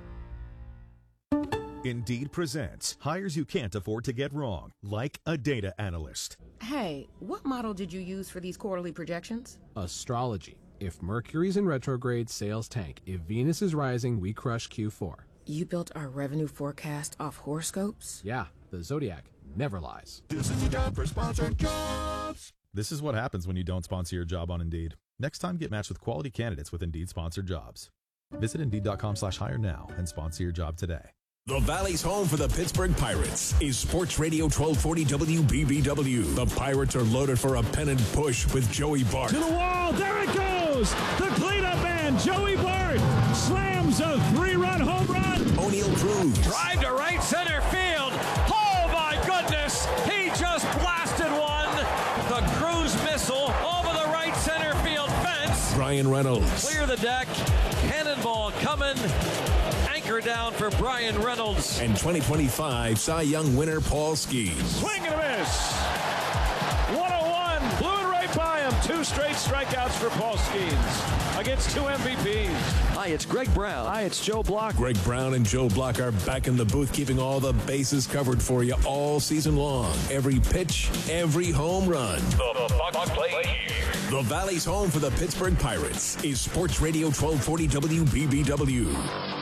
Indeed presents hires you can't afford to get wrong, like a data analyst. Hey, what model did you use for these quarterly projections? Astrology. If Mercury's in retrograde, sales tank. If Venus is rising, we crush Q four. You built our revenue forecast off horoscopes? Yeah, the Zodiac never lies. This is your job for sponsored jobs. This is what happens when you don't sponsor your job on Indeed. Next time, get matched with quality candidates with Indeed sponsored jobs. Visit Indeed.com slash hire now and sponsor your job today. The Valley's home for the Pittsburgh Pirates is Sports Radio twelve forty W B B W. The Pirates are loaded for a pennant push with Joey Bart. To the wall, there it goes! The cleanup man, Joey Bart, slams a three-run home run. O'Neal Cruz. Drive to right center field. Oh, my goodness! He just blasted one. The Cruz missile over the right center field fence. Brian Reynolds. Clear the deck. Cannonball coming. Sinker down for Brian Reynolds. And twenty twenty-five Cy Young winner Paul Skeens. Swing and a miss. one oh one. Blew it right by him. Two straight strikeouts for Paul Skeens against two M V Ps. Hi, it's Greg Brown. Hi, it's Joe Block. Greg Brown and Joe Block are back in the booth, keeping all the bases covered for you all season long. Every pitch, every home run. The Buck play here. The Valley's home for the Pittsburgh Pirates is Sports Radio twelve forty W B B W.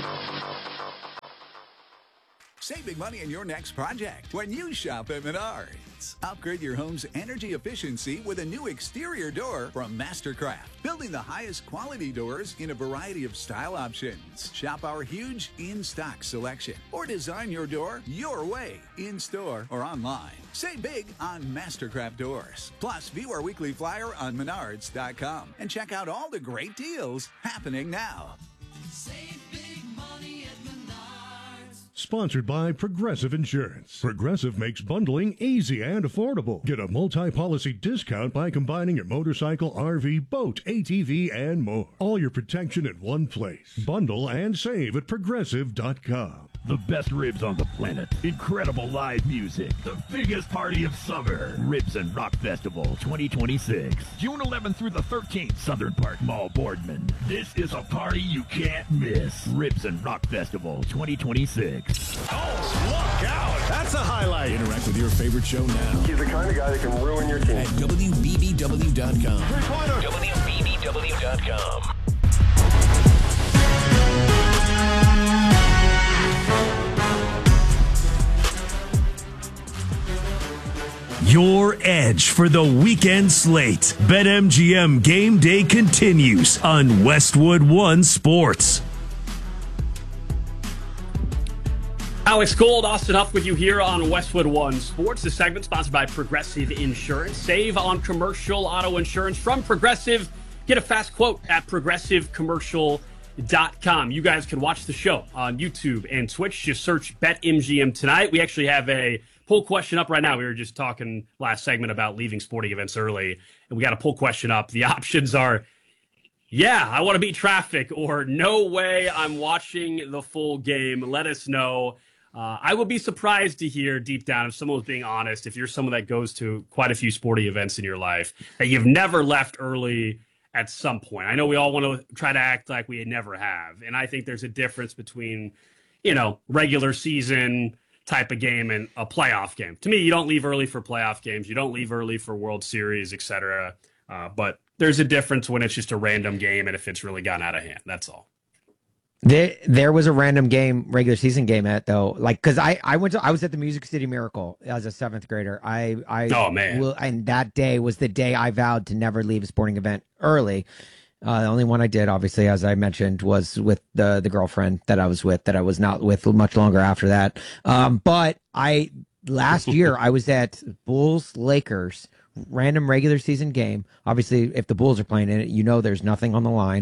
Save big money in your next project when you shop at Menards. Upgrade your home's energy efficiency with a new exterior door from Mastercraft, building the highest quality doors in a variety of style options. Shop our huge in-stock selection or design your door your way, in-store or online. Save big on Mastercraft doors. Plus, view our weekly flyer on menards dot com and check out all the great deals happening now. Save big money at Menards. Sponsored by Progressive Insurance. Progressive makes bundling easy and affordable. Get a multi-policy discount by combining your motorcycle, R V, boat, A T V, and more. All your protection in one place. Bundle and save at progressive dot com. The best ribs on the planet. Incredible live music. The biggest party of summer. Ribs and Rock Festival twenty twenty-six. June eleventh through the thirteenth. Southern Park Mall, Boardman. This is a party you can't miss. Ribs and Rock Festival twenty twenty-six. Oh, look out. That's a highlight. Interact with your favorite show now. He's the kind of guy that can ruin your team. At W B B W dot com. Three-pointer. W B B W dot com. Your edge for the weekend slate. BetMGM Game Day continues on Westwood One Sports. Alex Gold, Austin Huff with you here on Westwood One Sports. This segment sponsored by Progressive Insurance. Save on commercial auto insurance from Progressive. Get a fast quote at progressive commercial dot com. You guys can watch the show on YouTube and Twitch. Just search BetMGM tonight. We actually have a poll question up right now. We were just talking last segment about leaving sporting events early, and we got a poll question up. The options are, yeah, I want to beat traffic, or no way, I'm watching the full game. Let us know. Uh, I would be surprised to hear deep down, if someone was being honest, if you're someone that goes to quite a few sporting events in your life, that you've never left early at some point. I know we all want to try to act like we never have, and I think there's a difference between, you know, regular season type of game and a playoff game. To me, you don't leave early for playoff games. You don't leave early for World Series, et cetera. Uh, but there's a difference when it's just a random game and if it's really gotten out of hand. That's all. There, there was a random game, regular season game at though, like because I, I went to, I was at the Music City Miracle as a seventh grader. I, I, oh man, will, and that day was the day I vowed to never leave a sporting event early. Uh, the only one I did, obviously, as I mentioned, was with the the girlfriend that I was with, that I was not with much longer after that. Um, but I last year I was at Bulls Lakers random regular season game. Obviously, if the Bulls are playing in it, you know there's nothing on the line.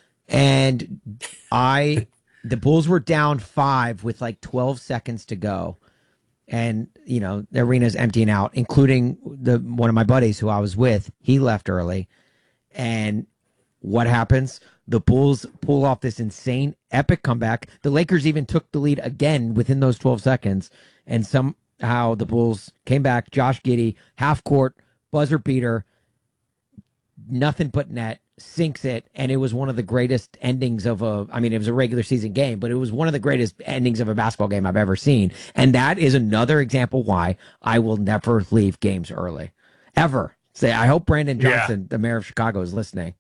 And I, the Bulls were down five with like twelve seconds to go. And, you know, the arena's emptying out, including the one of my buddies who I was with. He left early. And what happens? The Bulls pull off this insane, epic comeback. The Lakers even took the lead again within those twelve seconds. And somehow the Bulls came back. Josh Giddey, half court, buzzer beater, nothing but net, sinks it. And it was one of the greatest endings of a, I mean, it was a regular season game, but it was one of the greatest endings of a basketball game I've ever seen. And that is another example why I will never leave games early. Ever. Say, I hope Brandon Johnson, yeah. the mayor of Chicago, is listening.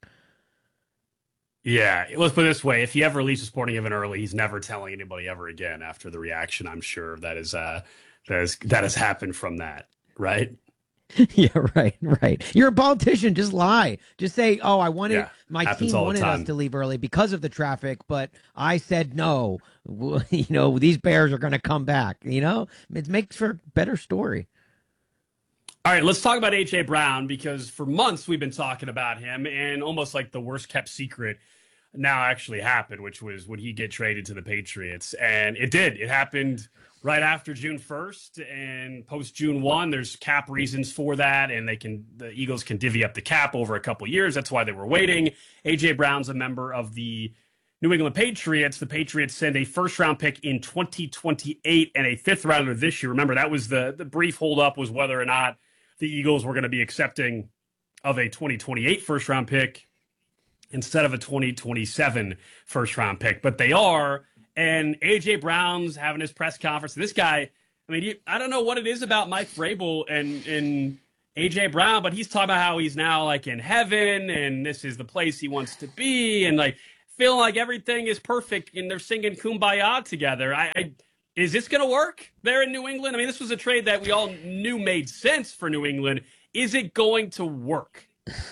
Yeah, let's put it this way. If he ever leaves a sporting event early, he's never telling anybody ever again after the reaction, I'm sure, that is uh that is that has happened from that, right? Yeah, right, right. You're a politician, just lie. Just say, oh, I wanted yeah, my team wanted us to leave early because of the traffic, but I said no. You know, these Bears are gonna come back, you know? It makes for a better story. All right, let's talk about A J Brown, because for months we've been talking about him, and almost like the worst kept secret now actually happened, which was when he get traded to the Patriots. And it did. It happened right after June first, and post June first, there's cap reasons for that, and they can the Eagles can divvy up the cap over a couple years. That's why they were waiting. A J Brown's a member of the New England Patriots, the Patriots send a first-round pick in twenty twenty-eight and a fifth-rounder this year. Remember, that was the, the brief holdup was whether or not the Eagles were going to be accepting of a twenty twenty-eight first-round pick instead of a twenty twenty-seven first-round pick. But they are, and A J. Brown's having his press conference. This guy, I mean, I don't know what it is about Mike Vrabel and, and A J. Brown, but he's talking about how he's now, like, in heaven, and this is the place he wants to be, and, like, feeling like everything is perfect, and they're singing Kumbaya together. I, I is this going to work there in New England? I mean, this was a trade that we all knew made sense for New England. Is it going to work?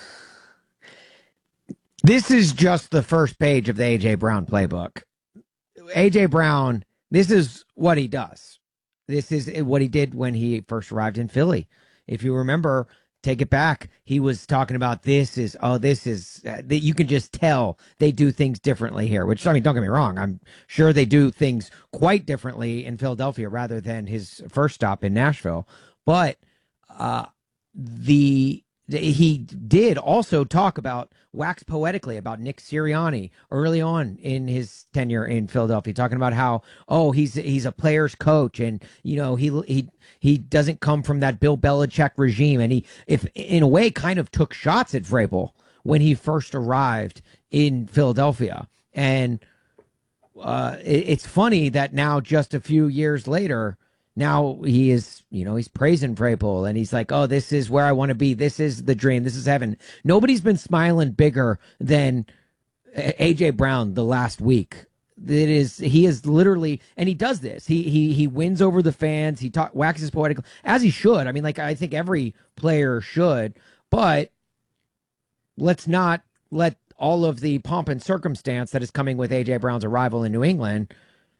This is just the first page of the A J. Brown playbook. A J. Brown, this is what he does. This is what he did when he first arrived in Philly. If you remember, take it back. He was talking about this is, oh, this is, uh, that you can just tell they do things differently here, which, I mean, don't get me wrong. I'm sure they do things quite differently in Philadelphia rather than his first stop in Nashville. But uh, the, the he did also talk about, wax poetically about Nick Sirianni early on in his tenure in Philadelphia, talking about how, oh, he's he's a player's coach, and you know he he he doesn't come from that Bill Belichick regime, and he, if in a way, kind of took shots at Vrabel when he first arrived in Philadelphia. And uh, it, it's funny that now, just a few years later, now he is, you know, he's praising Vrabel, and he's like, oh, this is where I want to be. This is the dream. This is heaven. Nobody's been smiling bigger than A J. Brown the last week. It is, he is literally, and he does this. He he he wins over the fans. He talk, waxes poetic, as he should. I mean, like, I think every player should, but let's not let all of the pomp and circumstance that is coming with A J. Brown's arrival in New England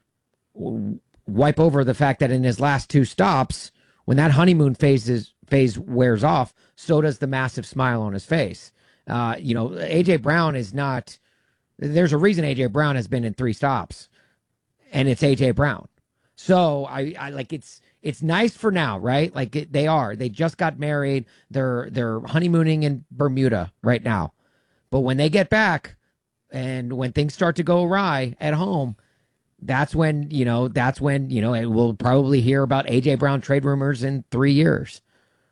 wipe over the fact that in his last two stops, when that honeymoon phase is, phase wears off, so does the massive smile on his face. Uh, you know, A J. Brown is not. There's a reason A J. Brown has been in three stops, and it's A J. Brown. So I, I like it's it's nice for now, right? Like it, they are. They just got married. They're they're honeymooning in Bermuda right now. But when they get back, and when things start to go awry at home, that's when, you know, that's when, you know, we'll probably hear about A J. Brown trade rumors in three years.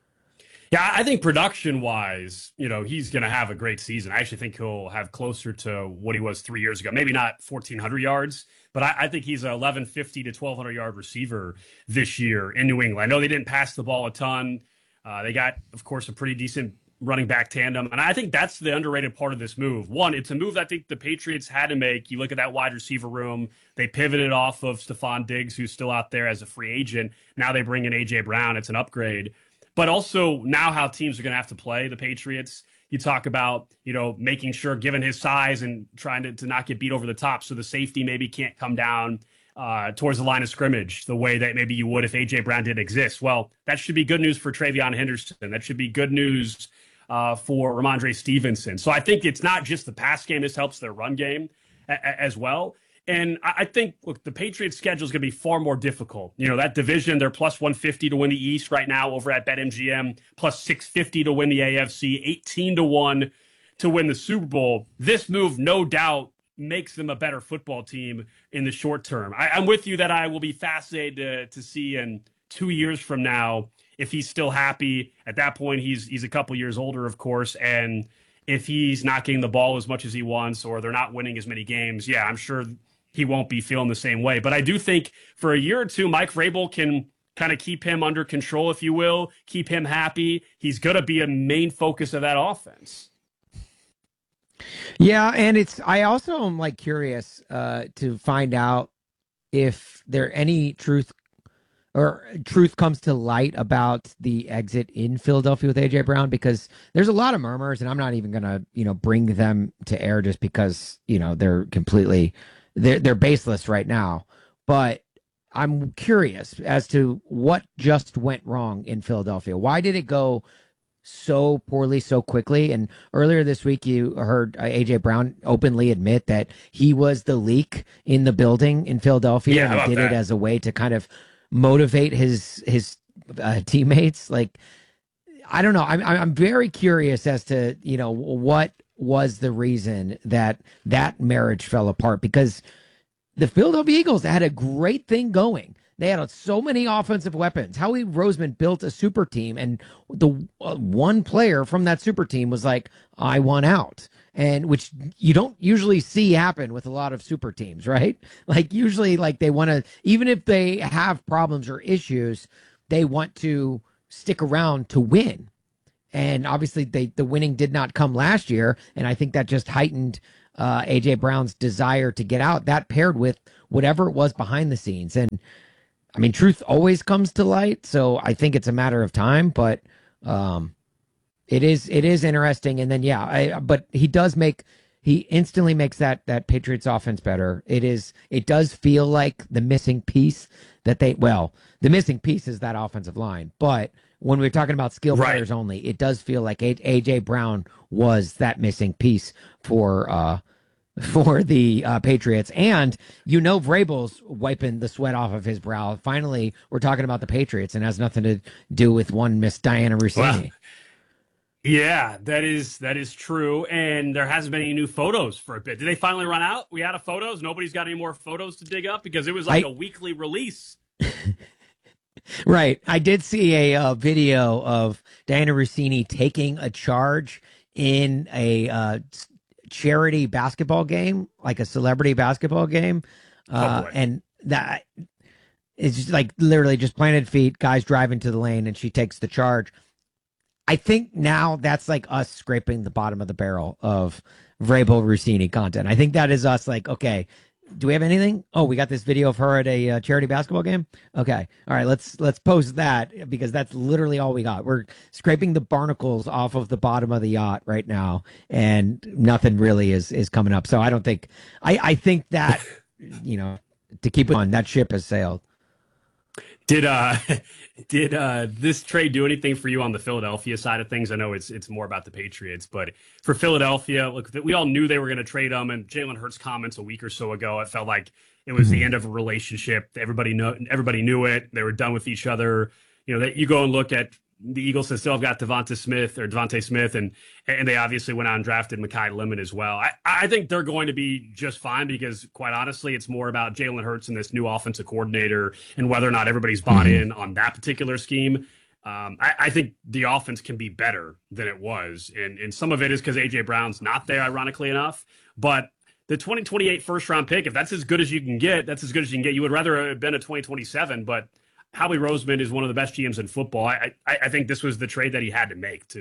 Yeah, I think production-wise, you know, he's going to have a great season. I actually think he'll have closer to what he was three years ago. Maybe not fourteen hundred yards, but I, I think he's an eleven fifty to twelve hundred yard receiver this year in New England. I know they didn't pass the ball a ton. Uh, they got, of course, a pretty decent running back tandem. And I think that's the underrated part of this move. One, it's a move that I think the Patriots had to make. You look at that wide receiver room. They pivoted off of Stephon Diggs, who's still out there as a free agent. Now they bring in A J. Brown. It's an upgrade. But also now how teams are going to have to play the Patriots. You talk about, you know, making sure, given his size and trying to, to not get beat over the top, so the safety maybe can't come down uh, towards the line of scrimmage the way that maybe you would if A J. Brown didn't exist. Well, that should be good news for Travion Henderson. That should be good news uh, for Ramondre Stevenson. So I think it's not just the pass game. This helps their run game a- a- as well. And I think, look, the Patriots' schedule is going to be far more difficult. You know, that division, they're plus one fifty to win the East right now over at BetMGM, plus six fifty to win the A F C, eighteen to one to win the Super Bowl. This move, no doubt, makes them a better football team in the short term. I, I'm with you that I will be fascinated to, to see in two years from now if he's still happy. At that point, he's he's a couple years older, of course, and if he's not getting the ball as much as he wants or they're not winning as many games, yeah, I'm sure he won't be feeling the same way. But I do think for a year or two, Mike Vrabel can kind of keep him under control, if you will, keep him happy. He's going to be a main focus of that offense. Yeah, and it's I also am like curious uh, to find out if there any truth or truth comes to light about the exit in Philadelphia with A J. Brown, because there's a lot of murmurs, and I'm not even going to, you know, bring them to air just because, you know, they're completely They're, they're baseless right now, but I'm curious as to what just went wrong in Philadelphia. Why did it go so poorly so quickly? And earlier this week, you heard A J. Brown openly admit that he was the leak in the building in Philadelphia. Yeah, and he did that? it as a way to kind of motivate his his uh, teammates. Like, I don't know. I'm I'm very curious as to, you know, what was the reason that that marriage fell apart, because the Philadelphia Eagles had a great thing going. They had so many offensive weapons. Howie Roseman built a super team, and the uh, one player from that super team was like, I want out. And which you don't usually see happen with a lot of super teams, right? Like usually like they want to, even if they have problems or issues, they want to stick around to win. And obviously they, the winning did not come last year. And I think that just heightened uh, A J Brown's desire to get out, that paired with whatever it was behind the scenes. And I mean, truth always comes to light. So I think it's a matter of time, but um, It is it is interesting, and then yeah, I, but he does make he instantly makes that that Patriots offense better. It is it does feel like the missing piece that they well the missing piece is that offensive line. But when we're talking about skill right. players only, it does feel like A J Brown was that missing piece for uh for the uh, Patriots. And you know, Vrabel's wiping the sweat off of his brow. Finally, we're talking about the Patriots, and has nothing to do with one Miss Diana Rossini. Wow. Yeah, that is that is true, and there hasn't been any new photos for a bit. Did they finally run out? We out of photos? Nobody's got any more photos to dig up because it was like I, a weekly release. Right. I did see a uh, video of Diana Rossini taking a charge in a uh, charity basketball game, like a celebrity basketball game, uh, oh and that it's just like literally just planted feet, guys driving to the lane, and she takes the charge. I think now that's like us scraping the bottom of the barrel of Vrabel Rossini content. I think that is us like, okay, do we have anything? Oh, we got this video of her at a uh, charity basketball game. Okay. All right. Let's, let's post that because that's literally all we got. We're scraping the barnacles off of the bottom of the yacht right now, and nothing really is, is coming up. So I don't think, I, I think that, you know, to keep it on, that ship has sailed. Did uh did uh this trade do anything for you on the Philadelphia side of things? I know it's it's more about the Patriots, but for Philadelphia, look, we all knew they were going to trade them. And Jalen Hurts' comments a week or so ago, it felt like it was the end of a relationship. Everybody know everybody knew it. They were done with each other. You know, that you go and look at the Eagles that still have got Devonta Smith or Devontae Smith, and and they obviously went out and drafted Mekhi Lemon as well. I, I think they're going to be just fine because, quite honestly, it's more about Jalen Hurts and this new offensive coordinator and whether or not everybody's bought mm-hmm. in on that particular scheme. Um, I, I think the offense can be better than it was, and and some of it is because A J Brown's not there, ironically enough. But the twenty twenty-eight first round pick, if that's as good as you can get, that's as good as you can get. You would rather have been a twenty twenty-seven, but Howie Roseman is one of the best G Ms in football. I, I I think this was the trade that he had to make too.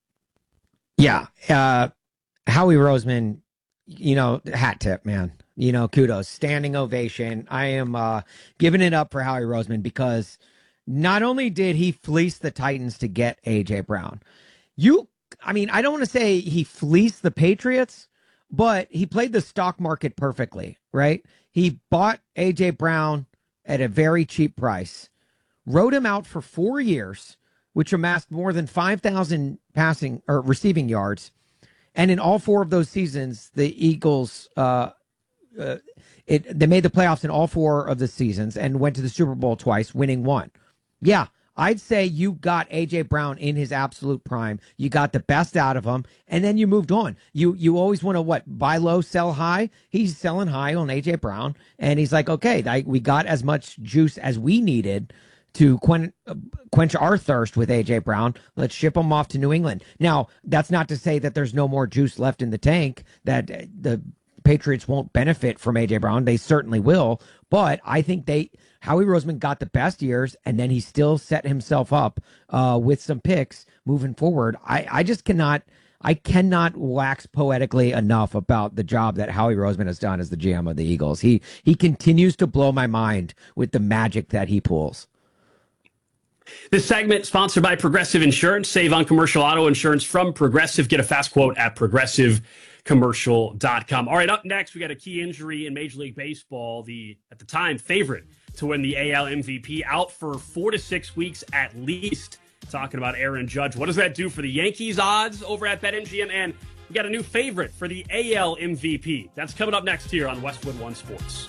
Yeah, uh, Howie Roseman, you know, hat tip, man. You know, kudos, standing ovation. I am uh, giving it up for Howie Roseman because not only did he fleece the Titans to get A J Brown, you, I mean, I don't want to say he fleeced the Patriots, but he played the stock market perfectly, right? He bought A J Brown at a very cheap price, wrote him out for four years, which amassed more than five thousand passing or receiving yards. And in all four of those seasons, the Eagles, uh, uh, it, they made the playoffs in all four of the seasons and went to the Super Bowl twice, winning one. Yeah, I'd say you got A J Brown in his absolute prime. You got the best out of him, and then you moved on. You you always want to, what, buy low, sell high? He's selling high on A J Brown, and he's like, okay, I, we got as much juice as we needed to quen- quench our thirst with A J Brown. Let's ship him off to New England. Now, that's not to say that there's no more juice left in the tank, that the Patriots won't benefit from A J Brown. They certainly will, but I think they Howie Roseman got the best years, and then he still set himself up uh, with some picks moving forward. I, I just cannot I cannot wax poetically enough about the job that Howie Roseman has done as the G M of the Eagles. He he continues to blow my mind with the magic that he pulls. This segment sponsored by Progressive Insurance. Save on commercial auto insurance from Progressive. Get a fast quote at progressive commercial dot com. All right, up next, we got a key injury in Major League Baseball. The, at the time, favorite to win the A L M V P, out for four to six weeks at least. Talking about Aaron Judge. What does that do for the Yankees odds over at BetMGM? And we got a new favorite for the A L M V P. That's coming up next here on Westwood One Sports.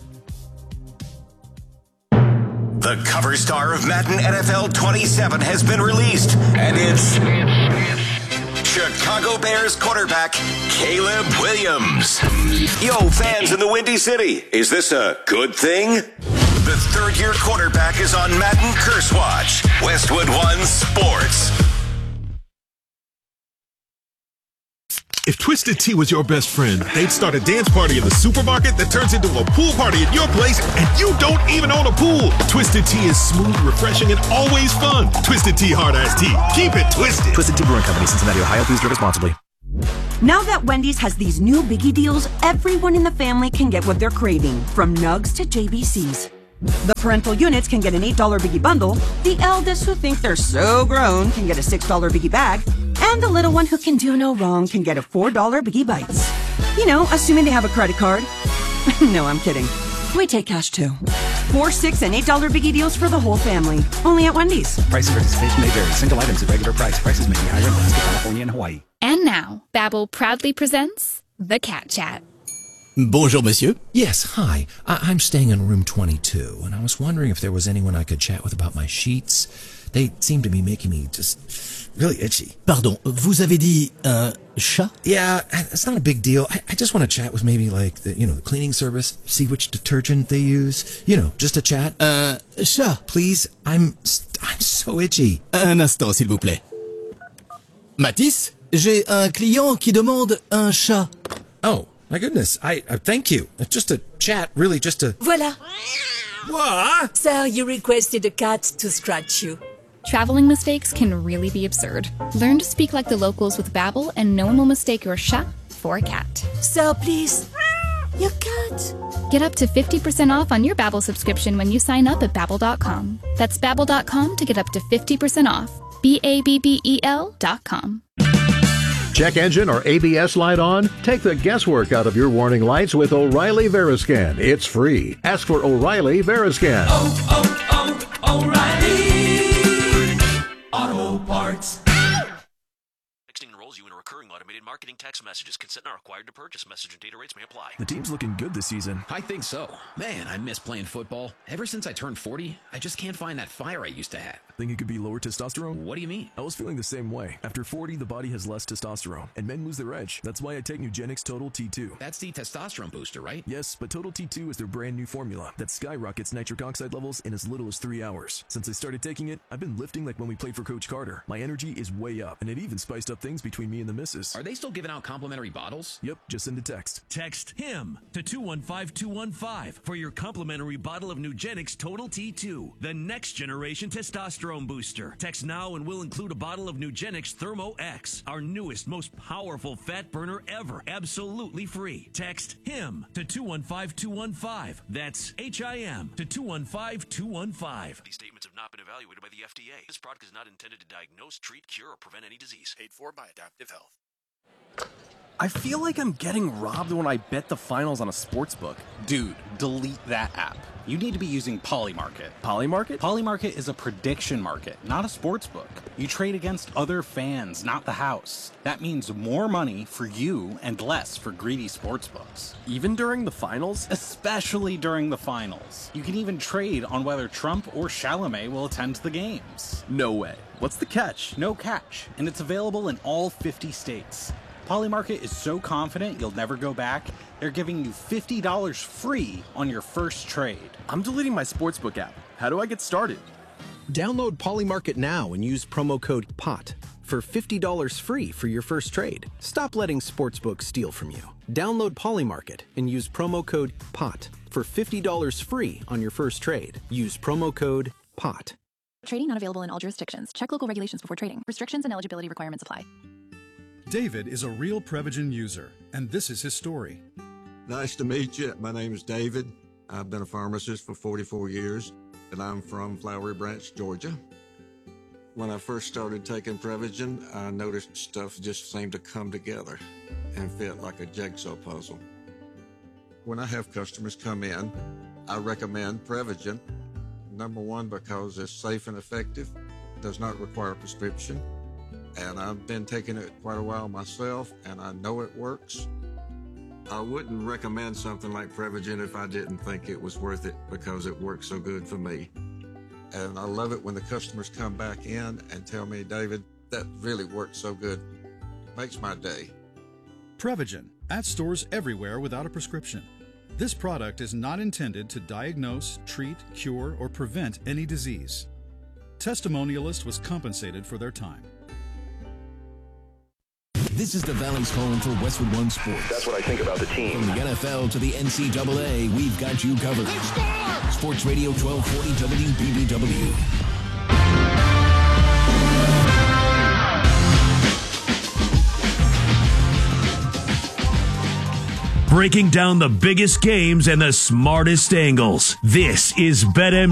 The cover star of Madden N F L twenty-seven has been released, and it's Chicago Bears quarterback Caleb Williams. Yo, fans in the Windy City, is this a good thing? The third-year quarterback is on Madden Curse Watch. Westwood One Sports. If Twisted Tea was your best friend, they'd start a dance party in the supermarket that turns into a pool party at your place, and you don't even own a pool. Twisted Tea is smooth, refreshing, and always fun. Twisted Tea Hard Iced Tea. Keep it twisted. Twisted Tea Brewing Company, Cincinnati, Ohio. Please drink responsibly. Now that Wendy's has these new biggie deals, everyone in the family can get what they're craving, from nugs to J B Cs. The parental units can get an eight dollar biggie bundle, the eldest who think they're so grown can get a six dollar biggie bag, and the little one who can do no wrong can get a four dollar biggie bites. You know, assuming they have a credit card. No, I'm kidding. We take cash too. Four, six, and eight dollar biggie deals for the whole family. Only at Wendy's. Price and participation may vary. Single items at regular price. Prices may be higher in Alaska, California, and Hawaii. And now, Babbel proudly presents The Cat Chat. Bonjour, monsieur. Yes, hi. I- I'm staying in room twenty-two, and I was wondering if there was anyone I could chat with about my sheets. They seem to be making me just really itchy. Pardon, vous avez dit un chat? Yeah, it's not a big deal. I, I just want to chat with maybe like the, you know, the cleaning service, see which detergent they use. You know, just a chat. Un chat? Please, I'm I'm so itchy. Un instant, s'il vous plaît. Matisse, j'ai un client qui demande un chat. Oh. My goodness, I, I thank you. Just a chat, really, just a... Voila. What? Sir, you requested a cat to scratch you. Traveling mistakes can really be absurd. Learn to speak like the locals with Babbel, and no one will mistake your chat for a cat. Sir, please. Your cat. Get up to fifty percent off on your Babbel subscription when you sign up at Babbel dot com. That's Babbel dot com to get up to fifty percent off. B A B B E L dot com. Check engine or A B S light on? Take the guesswork out of your warning lights with O'Reilly Veriscan. It's free. Ask for O'Reilly Veriscan. Oh, oh, oh, O'Reilly Auto Parts. Texting enrolls you in a recurring automated marketing text messages. Consent not required to purchase. Message and data rates may apply. The team's looking good this season. I think so. Man, I miss playing football. Ever since I turned forty, I just can't find that fire I used to have. Think it could be lower testosterone? What do you mean? I was feeling the same way. After forty, the body has less testosterone, and men lose their edge. That's why I take Nugenix Total T two. That's the testosterone booster, right? Yes, but Total T two is their brand new formula that skyrockets nitric oxide levels in as little as three hours. Since I started taking it, I've been lifting like when we played for Coach Carter. My energy is way up, and it even spiced up things between me and the missus. Are they still giving out complimentary bottles? Yep, just send a text. Text HIM to two one five two one five for your complimentary bottle of Nugenix Total T two, the next generation testosterone booster. Text now and we'll include a bottle of Nugenix Thermo X, our newest, most powerful fat burner ever, absolutely free. Text HIM to two one five two one five. That's H I M to two one five two one five. These statements have not been evaluated by the F D A. This product is not intended to diagnose, treat, cure, or prevent any disease. Paid for by Adaptive Health. I feel like I'm getting robbed when I bet the finals on a sports book. Dude, delete that app. You need to be using Polymarket. Polymarket? Polymarket is a prediction market, not a sports book. You trade against other fans, not the house. That means more money for you and less for greedy sports books. Even during the finals? Especially during the finals. You can even trade on whether Trump or Chalamet will attend the games. No way. What's the catch? No catch, and it's available in all fifty states. Polymarket is so confident you'll never go back, they're giving you fifty dollars free on your first trade. I'm deleting my sportsbook app. How do I get started? Download Polymarket now and use promo code P O T for fifty dollars free for your first trade. Stop letting sportsbooks steal from you. Download Polymarket and use promo code P O T for fifty dollars free on your first trade. Use promo code P O T. Trading not available in all jurisdictions. Check local regulations before trading. Restrictions and eligibility requirements apply. David is a real Prevagen user, and this is his story. Nice to meet you. My name is David. I've been a pharmacist for forty-four years, and I'm from Flowery Branch, Georgia. When I first started taking Prevagen, I noticed stuff just seemed to come together and fit like a jigsaw puzzle. When I have customers come in, I recommend Prevagen. Number one, because it's safe and effective, does not require a prescription, and I've been taking it quite a while myself, and I know it works. I wouldn't recommend something like Prevagen if I didn't think it was worth it because it works so good for me. And I love it when the customers come back in and tell me, David, that really worked so good. Makes my day. Prevagen, at stores everywhere without a prescription. This product is not intended to diagnose, treat, cure, or prevent any disease. Testimonialist was compensated for their time. This is the Valley's home for Westwood One Sports. That's what I think about the team. From the N F L to the N C double A, we've got you covered. Sports Radio twelve forty W B B W. Breaking down the biggest games and the smartest angles. This is BetMGM.